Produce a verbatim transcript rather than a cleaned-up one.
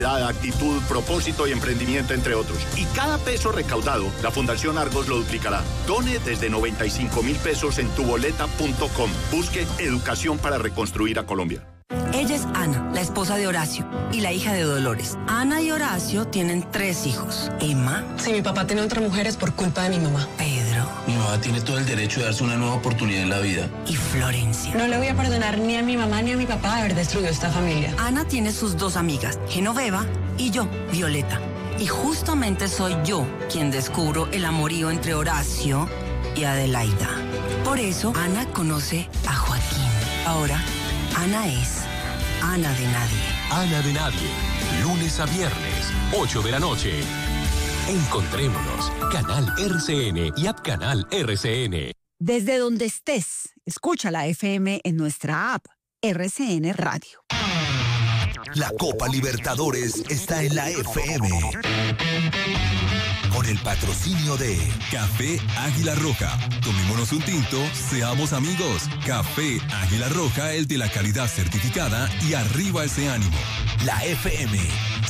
Actitud, propósito y emprendimiento, entre otros. Y cada peso recaudado, la Fundación Argos lo duplicará. Done desde noventa y cinco mil pesos en tuboleta punto com. Busque educación para reconstruir a Colombia. Ella es Ana, la esposa de Horacio, y la hija de Dolores. Ana y Horacio tienen tres hijos. Emma. Si mi papá tiene otra mujer es por culpa de mi mamá. Pedro. Mi mamá tiene todo el derecho de darse una nueva oportunidad en la vida. Y Florencia. No le voy a perdonar ni a mi mamá ni a mi papá haber destruido esta familia. Ana tiene sus dos amigas, Genoveva y yo, Violeta. Y justamente soy yo quien descubro el amorío entre Horacio y Adelaida. Por eso, Ana conoce a Joaquín. Ahora, Ana es Ana de Nadie. Ana de Nadie, lunes a viernes, ocho de la noche. Encontrémonos, Canal R C N y App Canal R C N. Desde donde estés, escucha la F M en nuestra app R C N Radio. La Copa Libertadores está en la F M. Con el patrocinio de Café Águila Roja. Tomémonos un tinto, seamos amigos. Café Águila Roja, el de la calidad certificada y arriba ese ánimo. La F M